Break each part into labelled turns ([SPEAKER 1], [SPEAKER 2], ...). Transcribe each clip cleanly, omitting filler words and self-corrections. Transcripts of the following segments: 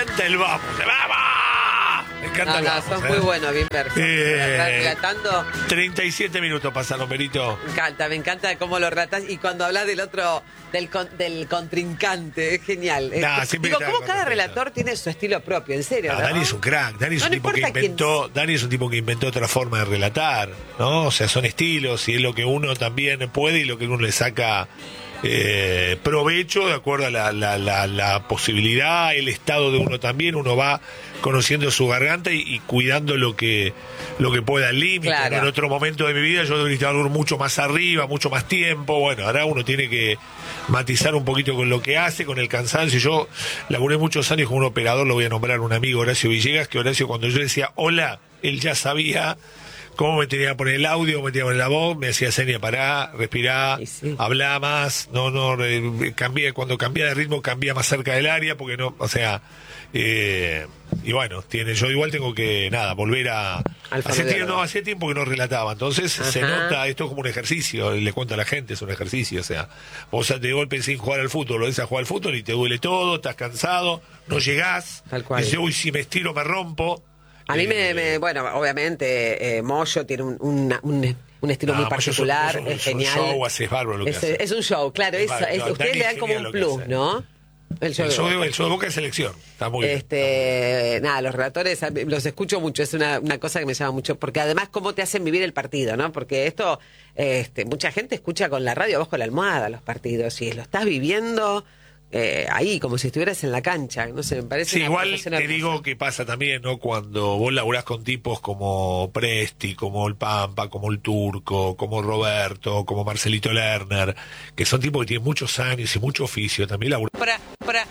[SPEAKER 1] encanta el vamos. ¡Vamos! Me encanta el vamos.
[SPEAKER 2] Son muy buenos, Bimber. Relatando.
[SPEAKER 1] 37 minutos pasaron, Berito.
[SPEAKER 2] Me encanta cómo lo relatas. Y cuando hablas del otro, del contrincante, es genial. Digo, cómo cada relator tiene su estilo propio, en serio. ¿No?
[SPEAKER 1] Dani es un crack. Dani es un tipo que inventó otra forma de relatar, ¿no? O sea, son estilos y es lo que uno también puede y lo que uno le saca provecho de acuerdo a la posibilidad, el estado de uno también. Uno va conociendo su garganta y cuidando lo que pueda al límite.
[SPEAKER 2] Claro.
[SPEAKER 1] En otro momento de mi vida yo debería estar mucho más arriba, mucho más tiempo. Bueno, ahora uno tiene que matizar un poquito con lo que hace, con el cansancio. Yo laburé muchos años con un operador, lo voy a nombrar, un amigo, Horacio Villegas, que Horacio, cuando yo decía hola, él ya sabía cómo me tenía que poner el audio, cómo me tenía que poner la voz, me hacía seña, pará, respirá, hablá más, cambié, cuando cambia de ritmo cambia más cerca del área, porque no, o sea, y bueno, yo igual tengo que, volver a... Hace tiempo que no relataba, entonces se nota, esto es como un ejercicio, le cuento a la gente, es un ejercicio, o sea, vos de golpe sin jugar al fútbol, lo ves a jugar al fútbol y te duele todo, estás cansado, no llegás,
[SPEAKER 2] tal cual.
[SPEAKER 1] Dices, uy, si me estiro me rompo.
[SPEAKER 2] A mí bueno, obviamente Moyo tiene un estilo muy particular, es genial.
[SPEAKER 1] Es un show, hace bárbaro lo que hace.
[SPEAKER 2] Es un show, claro, ustedes le dan como un plus, ¿no? El show
[SPEAKER 1] de Boca es selección, está muy bien.
[SPEAKER 2] Los relatores los escucho mucho, es una cosa que me llama mucho, porque además cómo te hacen vivir el partido, ¿no? Porque esto, mucha gente escucha con la radio, vos con la almohada los partidos, y lo estás viviendo ahí, como si estuvieras en la cancha, no sé, me parece.
[SPEAKER 1] Sí, igual te digo que pasa también, ¿no? Cuando vos laburás con tipos como Presti, como el Pampa, como el Turco, como Roberto, como Marcelito Lerner, que son tipos que tienen muchos años y mucho oficio, también laburás.
[SPEAKER 3] Para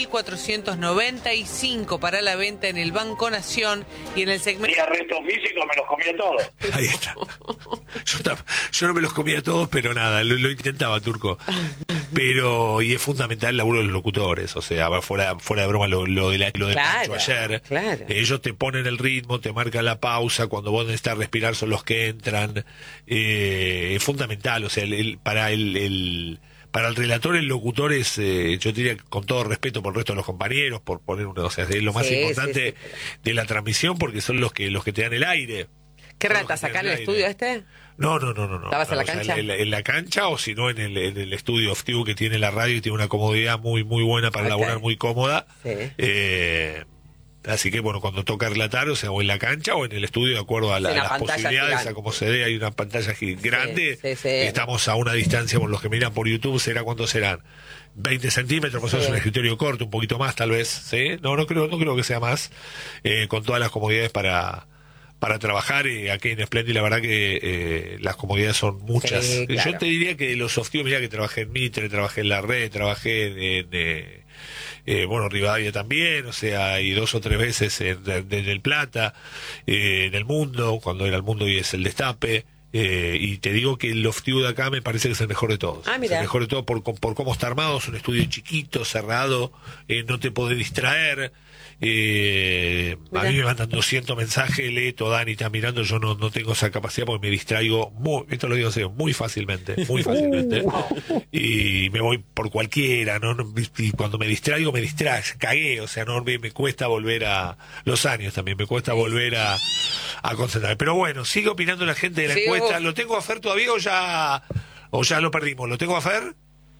[SPEAKER 3] 1.495 para la venta en el Banco Nación y en el segmento...
[SPEAKER 4] Y restos físicos me los comía todos.
[SPEAKER 1] Ahí está. Yo no me los comía todos, pero nada, lo intentaba, Turco. Y es fundamental el laburo de los locutores, o sea, fuera de broma lo de Pancho ayer.
[SPEAKER 2] Claro.
[SPEAKER 1] Ellos te ponen el ritmo, te marcan la pausa, cuando vos necesitas respirar son los que entran. Es fundamental, o sea, para el relator, el locutor es, yo diría, con todo respeto por el resto de los compañeros, por poner o sea, es lo más importante de la transmisión, porque son los que te dan el aire.
[SPEAKER 2] ¿Qué ratas acá en el estudio este?
[SPEAKER 1] No.
[SPEAKER 2] ¿Estabas en la cancha?
[SPEAKER 1] En la cancha, o si no en el estudio of View que tiene la radio y tiene una comodidad muy muy buena para laburar, muy cómoda.
[SPEAKER 2] Sí.
[SPEAKER 1] Así que bueno, cuando toca relatar, o sea, o en la cancha o en el estudio, de acuerdo a las posibilidades, gigante. A cómo se dé, hay una pantalla grande.
[SPEAKER 2] Sí.
[SPEAKER 1] Estamos a una distancia, por los que miran por YouTube, ¿cuántos serán? 20 centímetros, pues es un escritorio corto, un poquito más tal vez, ¿sí? No creo que sea más, con todas las comodidades para trabajar. Aquí en Splendid la verdad que las comodidades son muchas.
[SPEAKER 2] Sí, claro.
[SPEAKER 1] Yo te diría que de los softíos, mirá que trabajé en Mitre, trabajé en La Red, trabajé en Rivadavia también, o sea, y 2 o 3 veces en El Plata, en El Mundo, cuando era El Mundo y es El Destape. Y te digo que el Loftiu de acá me parece que es el mejor de todos.
[SPEAKER 2] Mira.
[SPEAKER 1] Es el mejor de todos por cómo está armado. Es un estudio chiquito, cerrado, no te podés distraer. A mí me mandan 200 mensajes, lee todo, Dani está mirando, yo no tengo esa capacidad porque me distraigo esto lo digo en serio, muy fácilmente y me voy por cualquiera, y cuando me distraigo cagué, o sea, me cuesta volver a los años también, me cuesta volver a concentrarme, pero bueno, sigue opinando la gente de la encuesta. ¿Lo tengo a Fer todavía o ya lo perdimos? ¿Lo tengo a Fer?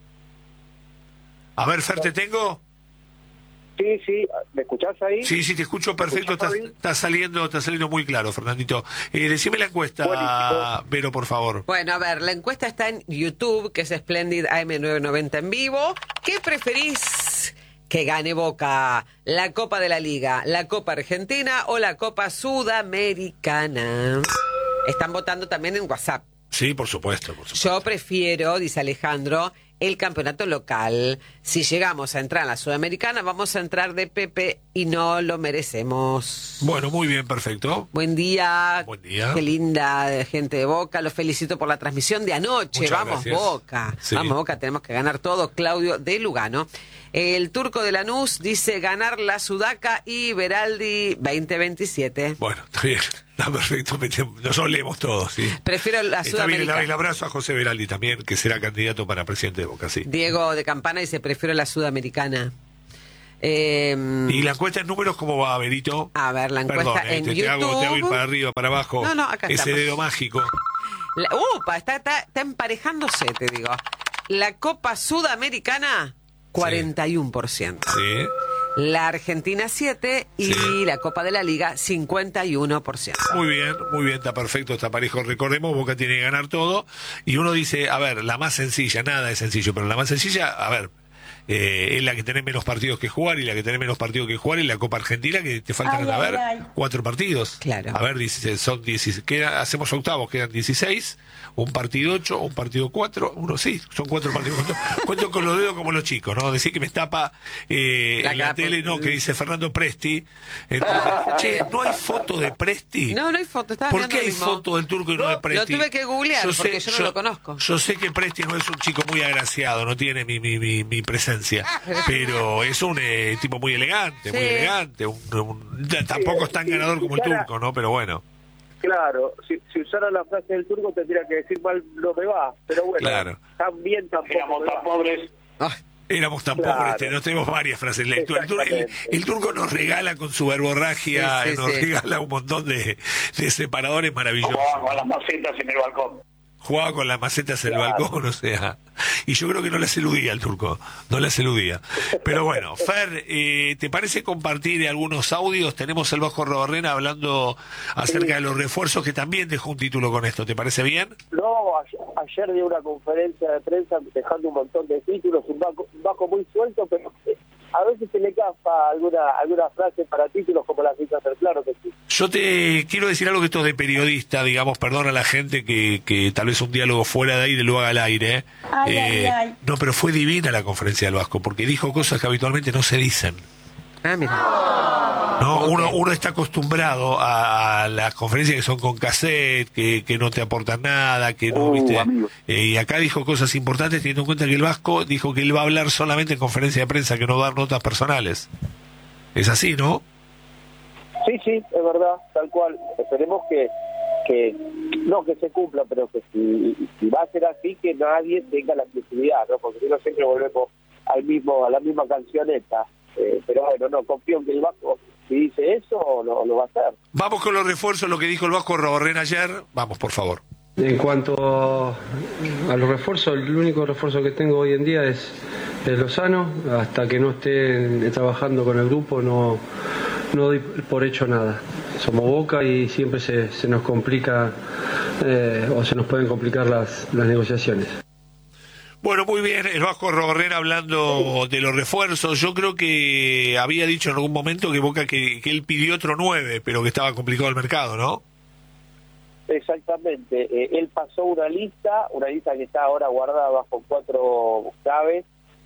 [SPEAKER 1] A ver, Fer, ¿te tengo?
[SPEAKER 4] Sí, ¿me escuchás ahí?
[SPEAKER 1] Sí, te escucho perfecto, está saliendo muy claro, Fernandito. Decime la encuesta,
[SPEAKER 4] buenísimo.
[SPEAKER 1] Vero, por favor.
[SPEAKER 2] Bueno, a ver, la encuesta está en YouTube, que es Splendid AM990 en vivo. ¿Qué preferís que gane Boca? ¿La Copa de la Liga, la Copa Argentina o la Copa Sudamericana? Están votando también en WhatsApp.
[SPEAKER 1] Sí, por supuesto.
[SPEAKER 2] Yo prefiero, dice Alejandro, el campeonato local. Si llegamos a entrar a la Sudamericana, vamos a entrar de Pepe y no lo merecemos.
[SPEAKER 1] Bueno, muy bien, perfecto.
[SPEAKER 2] Buen día.
[SPEAKER 1] Buen día.
[SPEAKER 2] Qué linda gente de Boca. Los felicito por la transmisión de anoche.
[SPEAKER 1] Muchas
[SPEAKER 2] Vamos,
[SPEAKER 1] gracias.
[SPEAKER 2] Boca.
[SPEAKER 1] Sí.
[SPEAKER 2] Vamos, Boca, tenemos que ganar todo. Claudio de Lugano. El Turco de Lanús dice ganar la Sudaca y Beraldi 2027.
[SPEAKER 1] Bueno, está bien. Está perfecto. Nos olemos todos, sí.
[SPEAKER 2] Prefiero la
[SPEAKER 1] Está bien,
[SPEAKER 2] Sudamericana.
[SPEAKER 1] el abrazo a José Beraldi también, que será candidato para presidente de Boca, sí.
[SPEAKER 2] Diego de Campana dice prefiero la Sudamericana.
[SPEAKER 1] ¿Y la encuesta en números cómo va, Berito?
[SPEAKER 2] A ver, la encuesta
[SPEAKER 1] Perdón,
[SPEAKER 2] en
[SPEAKER 1] te
[SPEAKER 2] YouTube.
[SPEAKER 1] hago ir para arriba, para abajo.
[SPEAKER 2] No, acá
[SPEAKER 1] ese
[SPEAKER 2] estamos.
[SPEAKER 1] dedo mágico.
[SPEAKER 2] Está emparejándose, te digo. La Copa Sudamericana, 41%.
[SPEAKER 1] Sí.
[SPEAKER 2] La Argentina, 7%. Y
[SPEAKER 1] Sí.
[SPEAKER 2] la Copa de la Liga, 51%.
[SPEAKER 1] Muy bien, está perfecto, está parejo. Recordemos, Boca tiene que ganar todo. Y uno dice, a ver, la más sencilla, nada es sencillo, pero la más sencilla, a ver, es la que tenés menos partidos que jugar, y la que tenés menos partidos que jugar es la Copa Argentina, que te faltan, a ver, 4 partidos.
[SPEAKER 2] Claro.
[SPEAKER 1] A ver, son 16, hacemos octavos, quedan 16, un partido 8, un partido 4, son 4 partidos. Cuento con los dedos como los chicos, ¿no? Decir que me tapa en la tele, no, que dice Fernando Presti. Entonces, che, ¿no hay foto de Presti?
[SPEAKER 2] No hay foto. Estaba
[SPEAKER 1] ¿Por
[SPEAKER 2] mirando
[SPEAKER 1] qué hay
[SPEAKER 2] lo mismo.
[SPEAKER 1] foto del Turco y no de Presti?
[SPEAKER 2] Lo tuve que googlear porque yo no lo conozco.
[SPEAKER 1] Yo sé que Presti no es un chico muy agraciado, no tiene mi presencia, pero es un tipo muy elegante, tampoco es tan ganador como el Turco, ¿no? Pero bueno.
[SPEAKER 4] Claro, si usara la frase del Turco tendría que decir mal no me va, pero bueno,
[SPEAKER 1] Claro.
[SPEAKER 4] también tampoco
[SPEAKER 5] Éramos tan pobres.
[SPEAKER 1] Éramos tan
[SPEAKER 4] Claro.
[SPEAKER 1] pobres, nos tenemos varias frases.
[SPEAKER 4] Exactamente.
[SPEAKER 1] El Turco nos regala con su verborragia,
[SPEAKER 2] Sí,
[SPEAKER 1] nos
[SPEAKER 2] sí.
[SPEAKER 1] regala un montón de separadores maravillosos.
[SPEAKER 5] Jugaban con las macetas en el balcón.
[SPEAKER 1] Jugaba con las macetas en el
[SPEAKER 4] Claro.
[SPEAKER 1] balcón, o sea, y yo creo que no las eludía el Turco, no las eludía. Pero bueno, Fer, ¿te parece compartir algunos audios? Tenemos el Vasco Robarrena hablando acerca de los refuerzos, que también dejó un título con esto, ¿te parece bien?
[SPEAKER 4] No, ayer dio una conferencia de prensa dejando un montón de títulos, un bajo muy suelto, pero a veces se le cafa alguna frase para títulos como la cita hacer, claro que sí.
[SPEAKER 1] Yo te quiero decir algo que esto es de periodista, digamos, perdón a la gente que tal vez un diálogo fuera de aire lo haga al aire. No, pero fue divina la conferencia del Vasco, porque dijo cosas que habitualmente no se dicen.
[SPEAKER 2] Mira.
[SPEAKER 1] No,
[SPEAKER 2] Ok.
[SPEAKER 1] uno está acostumbrado a las conferencias que son con cassette, que no te aportan nada, que no, ¿viste?
[SPEAKER 5] Amigo.
[SPEAKER 1] Y acá dijo cosas importantes, teniendo en cuenta que el Vasco dijo que él va a hablar solamente en conferencia de prensa, que no va a dar notas personales. Es así, ¿no?
[SPEAKER 4] Sí, es verdad, tal cual. Esperemos que no que se cumpla, pero que si va a ser así, que nadie tenga la exclusividad, ¿no? Porque si no siempre volvemos a la misma cancioneta. Pero bueno, no, confío en que el Vasco, si dice eso, lo va a hacer.
[SPEAKER 1] Vamos con los refuerzos, lo que dijo el Vasco Robarrena ayer. Vamos, por favor.
[SPEAKER 6] En cuanto a los refuerzos, el único refuerzo que tengo hoy en día es Lozano. Hasta que no esté trabajando con el grupo no doy por hecho nada. Somos Boca y siempre se nos complica o se nos pueden complicar las negociaciones.
[SPEAKER 1] Bueno, muy bien, el Vasco Robarrena hablando de los refuerzos. Yo creo que había dicho en algún momento que Boca que él pidió otro 9, pero que estaba complicado el mercado, ¿no?
[SPEAKER 4] Exactamente. Él pasó una lista que está ahora guardada bajo 4 claves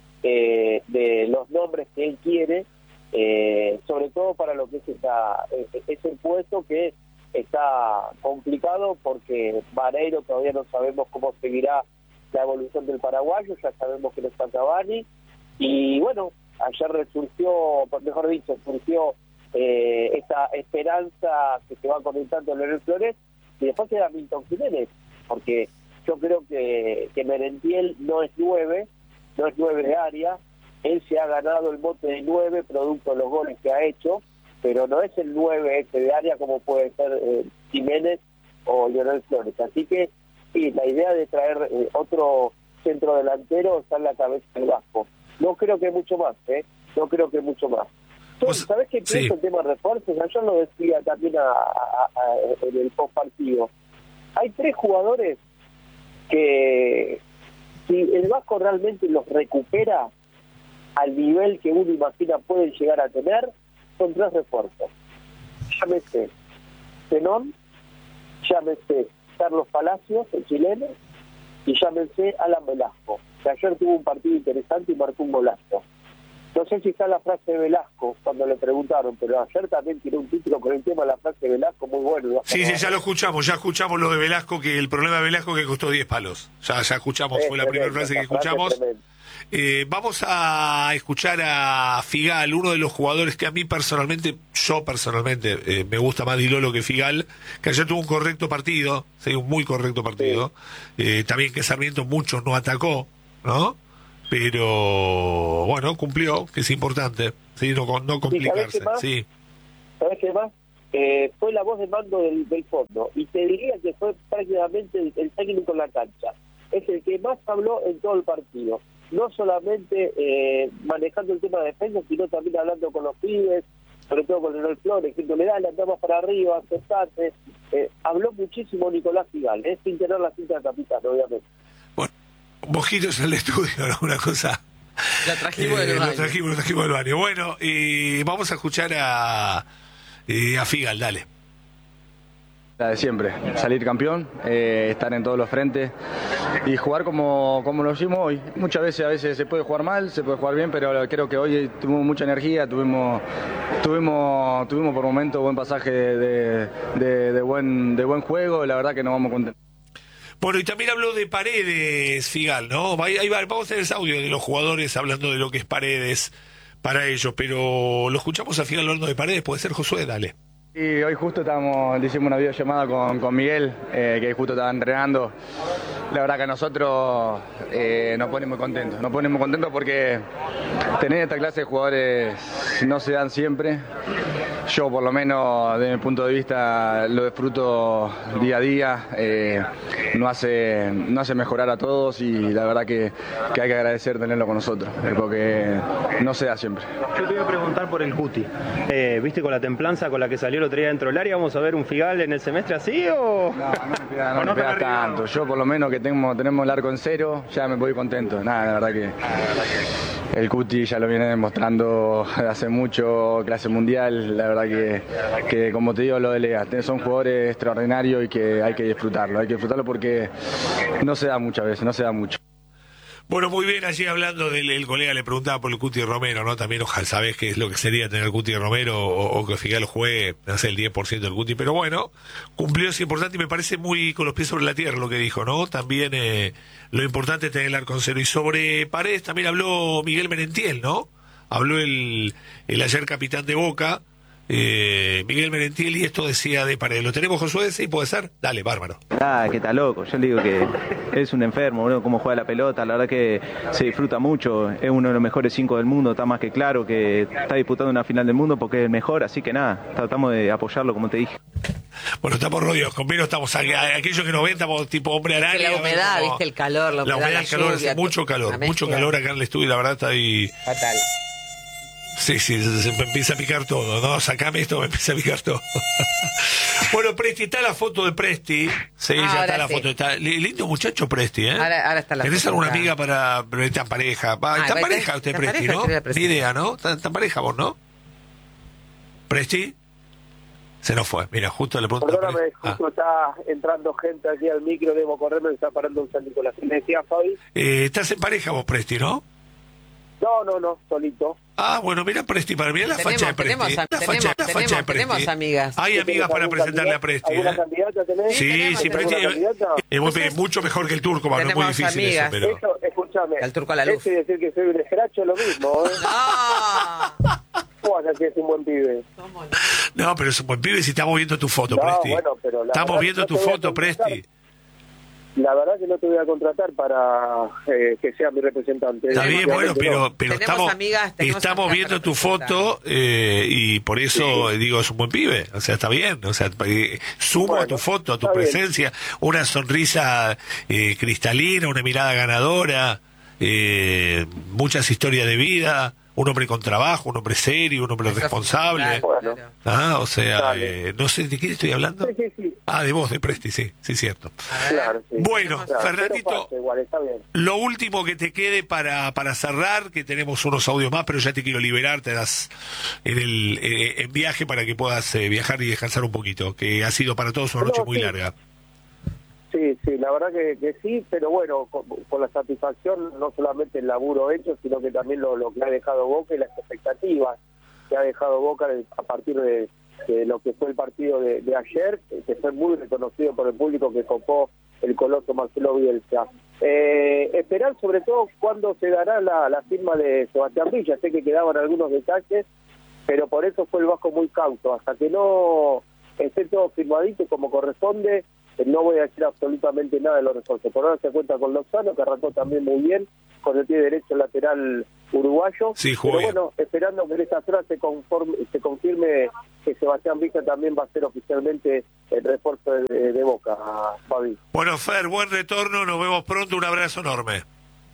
[SPEAKER 4] de los nombres que él quiere, sobre todo para lo que es ese puesto que está complicado porque Vareiro todavía no sabemos cómo seguirá la evolución del paraguayo, ya sabemos que no está Cavani, y bueno, ayer surgió esta esperanza que se va comentando en Leonel Flores, y después queda Milton Jiménez, porque yo creo que Merentiel no es 9 de área, él se ha ganado el mote de 9 producto de los goles que ha hecho, pero no es el 9 de área como puede ser Jiménez o Leonel Flores, así que sí, la idea de traer otro centro delantero está en la cabeza del Vasco. No creo que mucho más, No creo que mucho más. ¿Sabés qué pienso
[SPEAKER 1] Sí.
[SPEAKER 4] el tema de refuerzos? Yo lo decía también en el post partido. Hay 3 jugadores que, si el Vasco realmente los recupera al nivel que uno imagina pueden llegar a tener, son 3 refuerzos. Llámese Zenón, llámese Carlos Palacios, el chileno, y llámense Alan Velasco, que ayer tuvo un partido interesante y marcó un golazo. No sé si está la frase de Velasco cuando le preguntaron, pero ayer también tiró un título con el tema de la frase de Velasco, muy bueno.
[SPEAKER 1] Sí, ya lo escuchamos, lo de Velasco, que el problema de Velasco que costó 10 palos. Ya escuchamos, fue la primera frase que escuchamos. Vamos a escuchar a Figal, uno de los jugadores que a mí personalmente, me gusta más Dilolo que Figal, que ayer tuvo un correcto partido, sí, un muy correcto partido. También que Sarmiento muchos no atacó, ¿no? pero bueno, cumplió, que es importante, sí, no complicarse, sí.
[SPEAKER 4] ¿Sabés qué más? Fue la voz de mando del fondo, y te diría que fue prácticamente el técnico en la cancha. Es el que más habló en todo el partido. No solamente manejando el tema de defensa, sino también hablando con los pibes, sobre todo con Leonel Flores, diciéndole, dale, andamos para arriba, aceptate. Habló muchísimo Nicolás Figal, sin tener la cinta de capitán, obviamente.
[SPEAKER 1] Bueno, mojitos en el estudio, ¿no? Una cosa...
[SPEAKER 2] Lo trajimos del baño.
[SPEAKER 1] Lo trajimos del baño. Bueno, vamos a escuchar a Figal, dale.
[SPEAKER 7] La de siempre, salir campeón, estar en todos los frentes y jugar como lo hicimos hoy. Muchas veces, a veces se puede jugar mal, se puede jugar bien, pero creo que hoy tuvimos mucha energía, tuvimos por momentos buen pasaje de buen juego, la verdad que nos vamos contentos.
[SPEAKER 1] Bueno, y también habló de Paredes, Figal, ¿no? Ahí va, vamos a tener ese audio de los jugadores hablando de lo que es Paredes para ellos, pero lo escuchamos a Figal hablando de Paredes, puede ser, Josué, dale.
[SPEAKER 7] Y hoy justo hicimos una videollamada con Miguel, que justo estaba entrenando. La verdad que a nosotros nos pone muy contentos porque tener esta clase de jugadores no se dan siempre. Yo por lo menos desde mi punto de vista lo disfruto día a día, no hace mejorar a todos y la verdad que hay que agradecer tenerlo con nosotros, porque no se da siempre.
[SPEAKER 8] Yo te iba a preguntar por el Cuti, ¿viste con la templanza con la que salió el otro día dentro del área? ¿Vamos a ver un Figal en el semestre así o...?
[SPEAKER 7] No me pega tanto, yo por lo menos que tenemos el arco en cero, ya me voy contento, la verdad que el Cuti ya lo viene demostrando hace mucho, clase mundial, la verdad que como te digo, lo delega, son jugadores extraordinarios y que hay que disfrutarlo porque no se da muchas veces, no se da mucho.
[SPEAKER 1] Bueno, muy bien, allí hablando del colega le preguntaba por el Cuti Romero, ¿no? También ojalá sabés qué es lo que sería tener el Cuti Romero o que Figal juegue, no sé, el 10% del Cuti, pero bueno, cumplió, es importante y me parece muy con los pies sobre la tierra lo que dijo, ¿no? También lo importante es tener el arco en cero. Y sobre Paredes también habló Miguel Merentiel, ¿no? Habló el ayer capitán de Boca, Miguel Merentiel, y esto decía de Paredes. ¿Lo tenemos, Josué? Sí, puede ser. Dale, bárbaro.
[SPEAKER 9] Que está loco. Yo le digo que es un enfermo, ¿no? Cómo juega la pelota, la verdad que se disfruta mucho. Es uno de los mejores 5 del mundo, está más que claro que está disputando una final del mundo porque es el mejor, así que nada, tratamos de apoyarlo, como te dije.
[SPEAKER 1] Bueno, estamos rodeados, con Vero estamos aquellos que nos ven, estamos tipo hombre araña.
[SPEAKER 2] La humedad,
[SPEAKER 1] como,
[SPEAKER 2] viste, el calor, la humedad,
[SPEAKER 1] el calor, hace mucho calor acá en el estudio, la verdad está ahí...
[SPEAKER 2] Fatal.
[SPEAKER 1] Sí, se me empieza a picar todo, ¿no? Sacame esto, me empieza a picar todo. Bueno, Presti, está la foto de Presti. Sí, ya está la foto. Está lindo muchacho Presti, ¿eh?
[SPEAKER 2] Ahora está la
[SPEAKER 1] ¿Tenés
[SPEAKER 2] foto
[SPEAKER 1] alguna
[SPEAKER 2] acá.
[SPEAKER 1] amiga para esta pareja? ¿Está pareja usted, Presti, no? Ni idea, ¿no? ¿Está pareja vos, no? ¿Presti? Se nos fue. Mira, justo le pregunto.
[SPEAKER 4] Perdóname, justo está entrando gente aquí al micro, debo correrme, me está parando un San Nicolás. ¿Me decía, Fabi?
[SPEAKER 1] Estás en pareja vos, Presti, ¿no?
[SPEAKER 4] No, solito.
[SPEAKER 1] Ah, bueno, mira Presti, para mirar la facha de Presti.
[SPEAKER 2] Tenemos amigas.
[SPEAKER 1] Hay amigas para presentarle a Presti.
[SPEAKER 4] ¿Alguna candidata tenés?
[SPEAKER 1] Sí, Presti es mucho mejor que el turco, no es muy difícil eso, pero...
[SPEAKER 4] Eso, escúchame.
[SPEAKER 2] El turco a la luz.
[SPEAKER 4] Ese decir que soy un escracho es lo mismo, ¿eh? ¿Cómo vas a decir que es un buen pibe?
[SPEAKER 1] No, pero es un buen pibe si estamos viendo tu foto, Presti.
[SPEAKER 4] Bueno, pero
[SPEAKER 1] estamos viendo tu foto, Presti.
[SPEAKER 4] La verdad que no te voy a contratar para que sea mi representante.
[SPEAKER 1] Está bien, bueno, pero estamos viendo tu
[SPEAKER 2] representar.
[SPEAKER 1] foto y por eso digo, es un buen pibe. O sea, está bien. O sea, sumo a tu foto, a tu presencia, una sonrisa cristalina, una mirada ganadora, muchas historias de vida. Un hombre con trabajo, un hombre serio, un hombre responsable.
[SPEAKER 4] Bueno.
[SPEAKER 1] O sea, no sé de quién estoy hablando.
[SPEAKER 4] Sí.
[SPEAKER 1] Ah, de vos, de Presti, sí, cierto.
[SPEAKER 4] Claro, sí.
[SPEAKER 1] Bueno,
[SPEAKER 4] Claro,
[SPEAKER 1] Fernandito,
[SPEAKER 4] igual, está bien.
[SPEAKER 1] lo último que te quede para cerrar, que tenemos unos audios más, pero ya te quiero liberar, te das en viaje para que puedas viajar y descansar un poquito, que ha sido para todos una noche muy larga.
[SPEAKER 4] Sí, la verdad que sí, pero bueno, con la satisfacción, no solamente el laburo hecho, sino que también lo que ha dejado Boca y las expectativas que ha dejado Boca a partir de lo que fue el partido de ayer, que fue muy reconocido por el público que copó el coloso Marcelo Bielsa. Esperar sobre todo cuándo se dará la firma de Sebastián Villa. Sé que quedaban algunos detalles, pero por eso fue el Vasco muy cauto. Hasta que no esté todo firmadito como corresponde, no voy a decir absolutamente nada de los refuerzos. Por ahora se cuenta con Lozano, que arrancó también muy bien, con el pie derecho el lateral uruguayo.
[SPEAKER 1] Sí,
[SPEAKER 4] pero
[SPEAKER 1] juega.
[SPEAKER 4] bueno, esperando que en esta zona se confirme que Sebastián Villa también va a ser oficialmente el refuerzo de Boca, Fabi.
[SPEAKER 1] Bueno, Fer, buen retorno, nos vemos pronto, un abrazo enorme.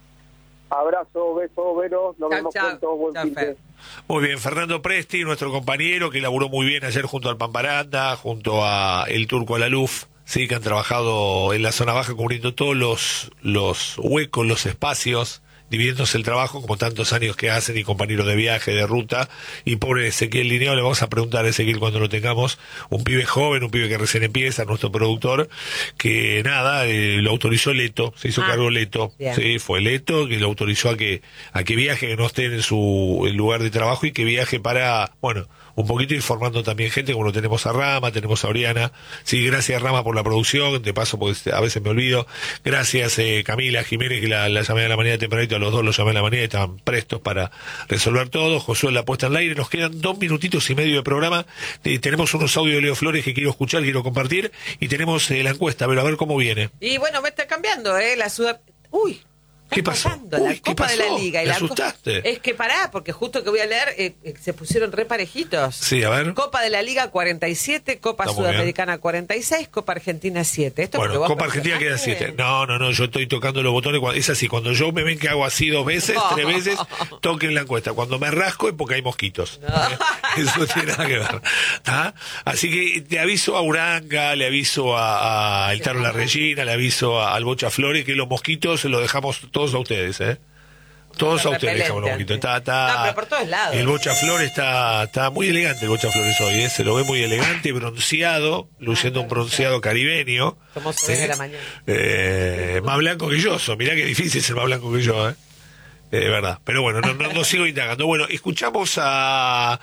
[SPEAKER 4] Abrazo, beso, Vero, nos
[SPEAKER 2] Chau,
[SPEAKER 4] vemos
[SPEAKER 2] chau.
[SPEAKER 4] pronto, buen
[SPEAKER 2] Chau,
[SPEAKER 4] fin de...
[SPEAKER 2] Fer.
[SPEAKER 1] Muy bien, Fernando Presti, nuestro compañero, que laburó muy bien ayer junto al Pamparanda, junto a el Turco Alaluf, sí, que han trabajado en la zona baja cubriendo todos los huecos, los espacios, dividiéndose el trabajo como tantos años que hacen, y compañeros de viaje, de ruta. Y pobre Ezequiel Linneo, le vamos a preguntar a Ezequiel cuando lo tengamos, un pibe joven, un pibe que recién empieza, nuestro productor, que nada, lo autorizó Leto, se hizo cargo Leto,
[SPEAKER 2] bien.
[SPEAKER 1] sí, fue Leto que lo autorizó a que viaje, que no esté en el lugar de trabajo, y que viaje para, bueno, un poquito ir formando también gente, como lo tenemos a Rama, tenemos a Oriana. Sí, gracias Rama por la producción, de paso porque a veces me olvido. Gracias Camila Jiménez, que la llamé a la mañana tempranito, a los dos los llamé a la mañana y estaban prestos para resolver todo. Josué la puesta en el aire, nos quedan 2 minutitos y medio de programa. Tenemos unos audios de Leo Flores que quiero escuchar, quiero compartir, y tenemos la encuesta, pero a ver cómo viene.
[SPEAKER 2] Y bueno, me está cambiando, la ciudad... Uy.
[SPEAKER 1] ¿Qué pasó?
[SPEAKER 2] Pasando,
[SPEAKER 1] Uy,
[SPEAKER 2] la
[SPEAKER 1] ¿qué
[SPEAKER 2] Copa de la
[SPEAKER 1] pasó?
[SPEAKER 2] Liga y
[SPEAKER 1] ¿Me
[SPEAKER 2] la
[SPEAKER 1] asustaste?
[SPEAKER 2] Es que pará, porque justo que voy a leer se pusieron re parejitos.
[SPEAKER 1] Sí, a ver.
[SPEAKER 2] Copa de la Liga 47, Copa
[SPEAKER 1] Está muy
[SPEAKER 2] Sudamericana 46, Copa Argentina 7. Esto
[SPEAKER 1] Bueno,
[SPEAKER 2] porque vos
[SPEAKER 1] Copa Argentina queda
[SPEAKER 2] pensaste.
[SPEAKER 1] 7. No, yo estoy tocando los botones. Es así, cuando yo me ven que hago así 2 veces, 3 veces, toquen la encuesta. Cuando me rasco es porque hay mosquitos. Eso no tiene nada que ver. ¿Ah? Así que te aviso a Uranga, le aviso a El Taro La Regina, le aviso al Bocha Flores, que los mosquitos se los dejamos todos a ustedes, ¿eh? Todos a ustedes dejamos los mosquitos.
[SPEAKER 2] No, pero por todos lados.
[SPEAKER 1] El Bocha Flores está muy elegante, el Bocha Flores hoy, ¿eh? Se lo ve muy elegante, bronceado, luciendo un bronceado caribeño.
[SPEAKER 2] Como se ve de la mañana.
[SPEAKER 1] Más blanco que yo, mirá que difícil ser más blanco que yo, verdad, pero bueno, no sigo indagando. Bueno, escuchamos para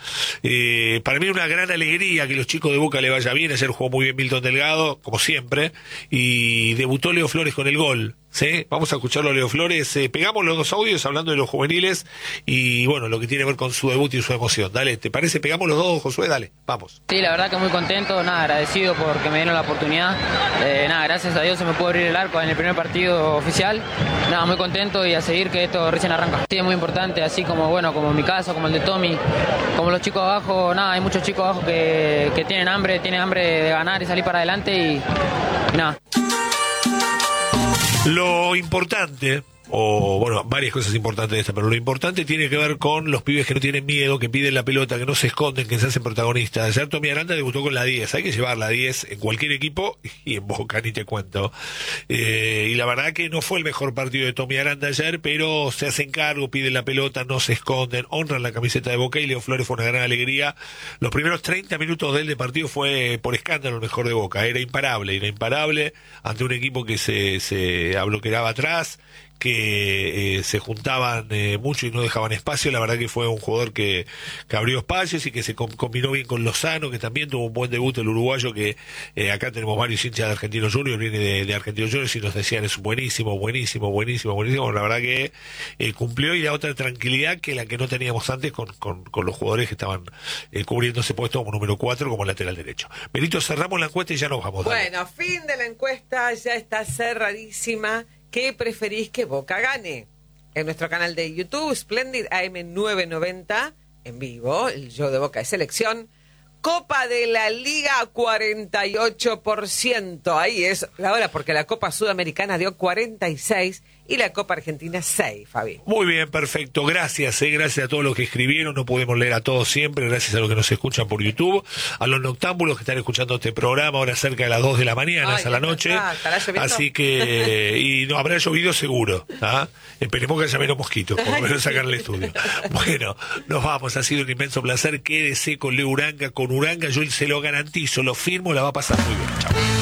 [SPEAKER 1] mí una gran alegría que los chicos de Boca le vaya bien. Ayer jugó muy bien Milton Delgado, como siempre, y debutó Leo Flores con el gol. ¿Sí? Vamos a escucharlo a Leo Flores. Pegamos los 2 audios hablando de los juveniles y bueno, lo que tiene que ver con su debut y su emoción. Dale, ¿te parece? Pegamos los 2, Josué, dale, vamos.
[SPEAKER 10] Sí, la verdad que muy contento, agradecido porque me dieron la oportunidad. Gracias a Dios se me pudo abrir el arco en el primer partido oficial. Muy contento y a seguir, que esto recién arranca. Sí, es muy importante, así como como en mi caso, como el de Tommy, como los chicos abajo. Hay muchos chicos abajo que tienen hambre de ganar y salir para adelante y nada.
[SPEAKER 1] Lo importante, varias cosas importantes de esta, pero lo importante tiene que ver con los pibes que no tienen miedo, que piden la pelota, que no se esconden, que se hacen protagonistas. Ayer Tommy Aranda debutó con la 10, hay que llevar la 10 en cualquier equipo, y en Boca ni te cuento. Y la verdad que no fue el mejor partido de Tommy Aranda ayer, pero se hacen cargo, piden la pelota, no se esconden, honran la camiseta de Boca, y Leo Flores fue una gran alegría. Los primeros 30 minutos del partido fue por escándalo el mejor de Boca, era imparable ante un equipo que se abloqueaba atrás, que se juntaban mucho y no dejaban espacio. La verdad que fue un jugador que abrió espacios y que se combinó bien con Lozano, que también tuvo un buen debut, el uruguayo, que acá tenemos varios hinchas de Argentinos Juniors, viene de Argentinos Juniors, y nos decían es buenísimo. La verdad que cumplió, y da otra tranquilidad que la que no teníamos antes con los jugadores que estaban cubriendo ese puesto como número 4, como lateral derecho. Benito, cerramos la encuesta y ya nos vamos. Dale.
[SPEAKER 2] Bueno, fin de la encuesta, ya está cerradísima. ¿Qué preferís que Boca gane? En nuestro canal de YouTube, Splendid AM990, en vivo, el show de Boca de selección. Copa de la Liga 48%. Ahí es la hora, porque la Copa Sudamericana dio 46% y la Copa Argentina 6%, Fabi.
[SPEAKER 1] Muy bien, perfecto. Gracias a todos los que escribieron. No podemos leer a todos siempre. Gracias a los que nos escuchan por YouTube. A los noctámbulos que están escuchando este programa ahora cerca de las 2 de la mañana, hasta la noche. Así que, y no habrá llovido seguro. Esperemos que haya menos mosquitos, por lo menos sacar el estudio. Bueno, nos vamos. Ha sido un inmenso placer. Quédese con Leo Uranga. Con Uranga yo se lo garantizo, lo firmo, la va a pasar muy bien. Chao.